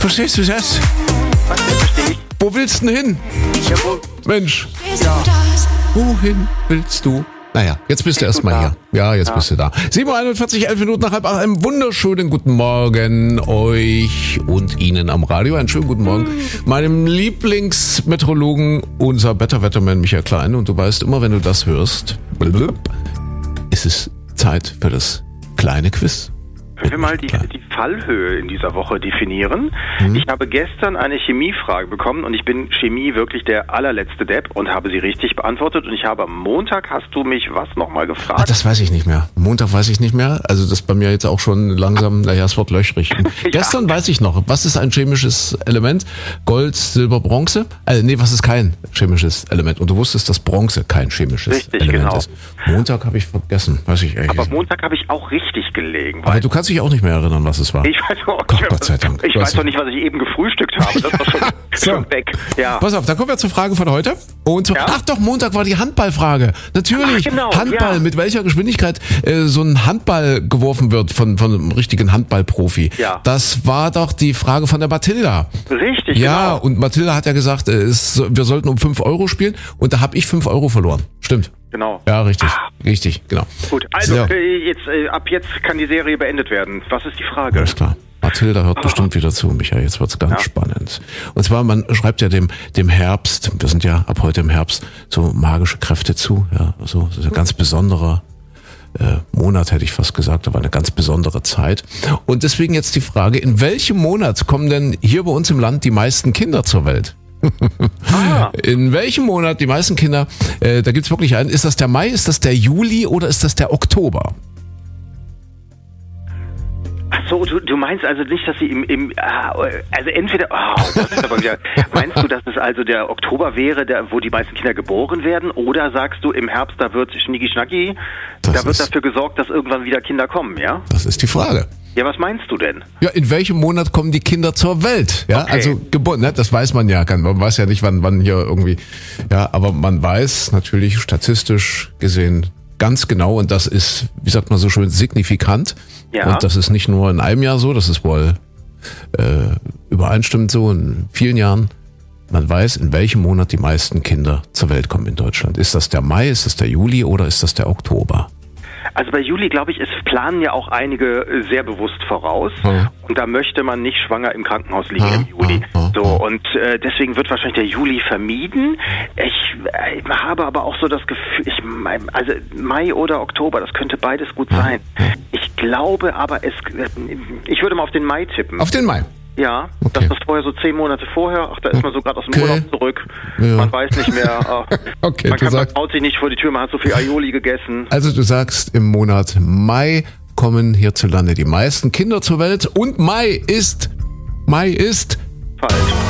Verstehst du das? Was verstehe ich? Wo willst du denn hin? Ja, wo? Mensch, Ja. wohin willst du? Naja, jetzt bist du erstmal hier. Ja, jetzt bist du da. 7:41, 11 Minuten nach 7:30. Einen wunderschönen guten Morgen euch und Ihnen am Radio. Einen schönen guten Morgen. Meinem Lieblingsmeteorologen, unser Wetterman Michael Klein. Und du weißt immer, wenn du das hörst, ist es Zeit für das kleine Quiz. Können wir mal die Fallhöhe in dieser Woche definieren? Ich habe gestern eine Chemiefrage bekommen und ich bin Chemie wirklich der allerletzte Depp und habe sie richtig beantwortet. Und ich habe am Montag, hast du mich was nochmal gefragt? Ah, das weiß ich nicht mehr. Montag weiß ich nicht mehr. Also das ist bei mir jetzt auch schon langsam, es wird löchrig. Gestern weiß ich noch. Was ist ein chemisches Element? Gold, Silber, Bronze? Was ist kein chemisches Element? Und du wusstest, dass Bronze kein chemisches Element ist. Montag habe ich vergessen. Weiß ich echt. Aber Montag habe ich auch richtig gelegen. Aber du kannst dich auch nicht mehr erinnern, was es war. Ich weiß auch nicht mehr. Gott sei Dank. Ich weiß doch nicht, was ich eben gefrühstückt habe. Das war schon weg. Ja. Pass auf, da kommen wir zur Frage von heute. Und ach doch, Montag war die Handballfrage. Natürlich, genau, Handball, mit welcher Geschwindigkeit so ein Handball geworfen wird von einem richtigen Handballprofi. Ja. Das war doch die Frage von der Mathilda. Richtig, ja, genau. und Mathilda hat ja gesagt, wir sollten um 5 Euro spielen und da habe ich 5 Euro verloren. Stimmt. Genau. Ja, richtig, genau. Gut, also So. ab jetzt kann die Serie beendet werden. Was ist die Frage? Alles klar. Mathilda hört bestimmt wieder zu, Michael. Jetzt wird's ganz spannend. Und zwar, man schreibt ja dem Herbst, wir sind ja ab heute im Herbst, so magische Kräfte zu. Ja, so, das ist ein ganz besonderer Monat, hätte ich fast gesagt, aber eine ganz besondere Zeit. Und deswegen jetzt die Frage, in welchem Monat kommen denn hier bei uns im Land die meisten Kinder zur Welt? In welchem Monat die meisten Kinder, da gibt's wirklich einen, ist das der Mai, ist das der Juli oder ist das der Oktober? Ach so, du meinst also nicht, dass sie also entweder, das ist aber wieder, meinst du, dass es also der Oktober wäre, wo die meisten Kinder geboren werden, oder sagst du im Herbst, da wird Schnicki-Schnacki, da wird dafür gesorgt, dass irgendwann wieder Kinder kommen, ja? Das ist die Frage. Ja, was meinst du denn? Ja, in welchem Monat kommen die Kinder zur Welt? Ja, okay. Also geboren, ne? Das weiß man ja, man weiß ja nicht, wann hier irgendwie, ja, aber man weiß natürlich statistisch gesehen ganz genau, und das ist, wie sagt man so schön, signifikant. Ja. Und das ist nicht nur in einem Jahr so, das ist wohl übereinstimmend so in vielen Jahren. Man weiß, in welchem Monat die meisten Kinder zur Welt kommen in Deutschland. Ist das der Mai, ist das der Juli oder ist das der Oktober? Also bei Juli, glaube ich, es planen ja auch einige sehr bewusst voraus. Und da möchte man nicht schwanger im Krankenhaus liegen im Juli. Und deswegen wird wahrscheinlich der Juli vermieden. Ich habe aber auch so das Gefühl, also Mai oder Oktober, das könnte beides gut sein. Ich glaube aber, ich würde mal auf den Mai tippen. Auf den Mai? Ja, okay. Das vorher so 10 Monate vorher, da ist man so gerade aus dem Urlaub zurück. Ja. Man weiß nicht mehr, okay, man traut sich nicht vor die Tür, man hat so viel Aioli gegessen. Also du sagst, im Monat Mai kommen hierzulande die meisten Kinder zur Welt und Mai ist falsch.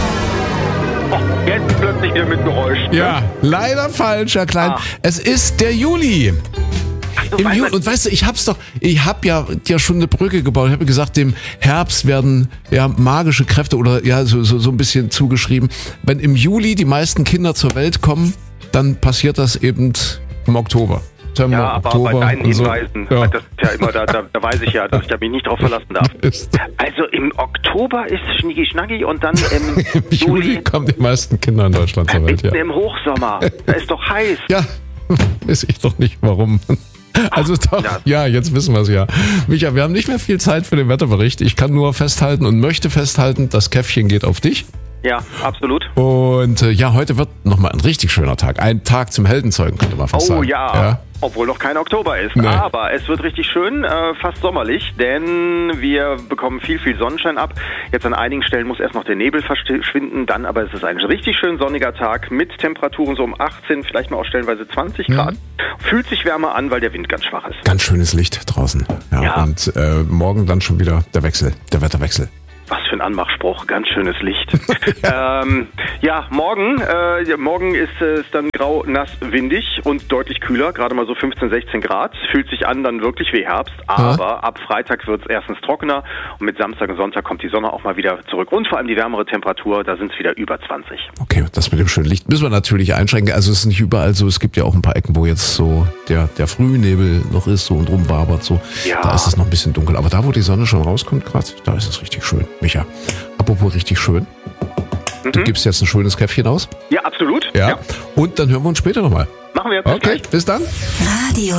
Jetzt plötzlich wieder mit Geräusch. Ja, leider falsch, Herr Klein. Es ist der Juli. Im Juli, und weißt du, ich habe ja dir schon eine Brücke gebaut. Ich habe gesagt, dem Herbst werden ja magische Kräfte oder ja so ein bisschen zugeschrieben. Wenn im Juli die meisten Kinder zur Welt kommen, dann passiert das eben im Oktober. September, ja, aber Oktober bei deinen Hinweisen, so. Ja. das ist ja immer, da weiß ich ja, dass ich mich nicht drauf verlassen darf. Also im Oktober ist Schnicki-Schnacki und dann im Juli kommen die meisten Kinder in Deutschland zur Welt. Ja. Im Hochsommer, da ist doch heiß. Ja, weiß ich doch nicht, warum. Also doch, ja, jetzt wissen wir es ja. Micha, wir haben nicht mehr viel Zeit für den Wetterbericht. Ich kann nur festhalten und möchte festhalten, das Käffchen geht auf dich. Ja, absolut. Und ja, heute wird nochmal ein richtig schöner Tag. Ein Tag zum Heldenzeugen, könnte man fast sagen. Oh ja, obwohl noch kein Oktober ist. Nee. Aber es wird richtig schön, fast sommerlich, denn wir bekommen viel Sonnenschein ab. Jetzt an einigen Stellen muss erst noch der Nebel verschwinden, dann aber ist es ein richtig schön sonniger Tag mit Temperaturen so um 18, vielleicht mal auch stellenweise 20 Grad. Fühlt sich wärmer an, weil der Wind ganz schwach ist. Ganz schönes Licht draußen. Ja. Und morgen dann schon wieder der Wetterwechsel. Was für ein Anmachspruch, ganz schönes Licht. Morgen ist es dann grau, nass, windig und deutlich kühler, gerade mal so 15, 16 Grad. Fühlt sich an dann wirklich wie Herbst, aber ab Freitag wird es erstens trockener und mit Samstag und Sonntag kommt die Sonne auch mal wieder zurück. Und vor allem die wärmere Temperatur, da sind es wieder über 20. Okay, das mit dem schönen Licht müssen wir natürlich einschränken. Also es ist nicht überall so, es gibt ja auch ein paar Ecken, wo jetzt so der Frühnebel noch ist so und rumwabert so. Ja. Da ist es noch ein bisschen dunkel, aber da, wo die Sonne schon rauskommt gerade, da ist es richtig schön. Micha, apropos richtig schön. Du gibst jetzt ein schönes Käffchen aus. Ja, absolut. Ja. Und dann hören wir uns später nochmal. Machen wir. Okay, bis dann. Radio